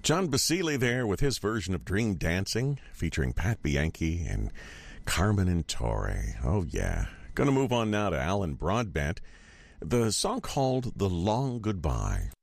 John Basile there with his version of Dream Dancing, featuring Pat Bianchi and Carmen and Torre. Oh, yeah. Going to move on now to Alan Broadbent. The song called The Long Goodbye.